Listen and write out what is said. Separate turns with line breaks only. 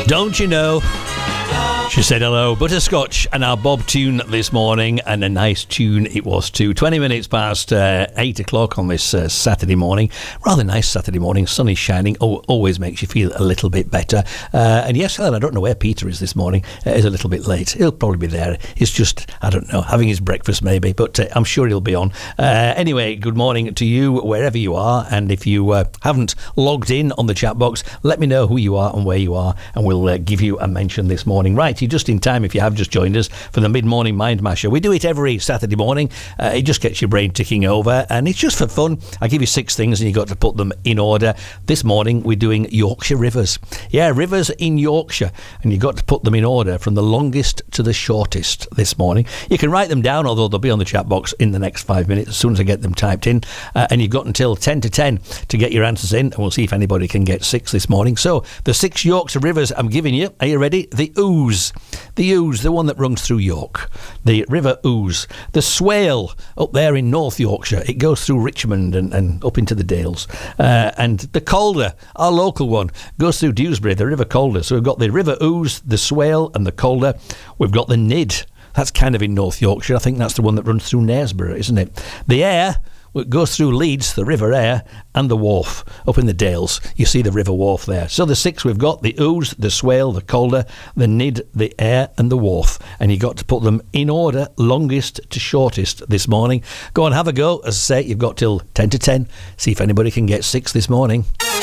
Don't you know? She said hello, Butterscotch, and our Bob tune this morning, and a nice tune it was too. 20 minutes past 8 o'clock on this Saturday morning. Rather nice Saturday morning, sun is shining, always makes you feel a little bit better. And yes, Helen, I don't know where Peter is this morning. He's a little bit late. He'll probably be there. He's just, I don't know, having his breakfast maybe, but I'm sure he'll be on. Anyway, good morning to you wherever you are, and if you haven't logged in on the chat box, let me know who you are and where you are, and we'll give you a mention this morning. Right, you're just in time if you have just joined us for the mid-morning Mind Masher. We do it every Saturday morning. It just gets your brain ticking over, and it's just for fun. I give you 6 things and you've got to put them in order. This morning we're doing Yorkshire rivers. Yeah, rivers in Yorkshire, and you've got to put them in order from the longest to the shortest this morning. You can write them down, although they'll be on the chat box in the next 5 minutes as soon as I get them typed in, and you've got until 10 to 10 to get your answers in, and we'll see if anybody can get 6 this morning. So the 6 Yorkshire rivers I'm giving you, are you ready? The Ouse. The Ouse, the one that runs through York. The River Ouse. The Swale, up there in North Yorkshire. It goes through Richmond and up into the Dales. And the Calder, our local one, goes through Dewsbury, the River Calder. So we've got the River Ouse, the Swale and the Calder. We've got the Nid. That's kind of in North Yorkshire. I think that's the one that runs through Knaresborough, isn't it? The Aire, it goes through Leeds, the River Aire, and the Wharfe up in the Dales. You see the River Wharfe there. So the 6 we've got, the Ouse, the Swale, the Calder, the Nid, the Aire, and the Wharfe. And you got to put them in order, longest to shortest this morning. Go on, have a go. As I say, you've got till 10 to 10. See if anybody can get 6 this morning.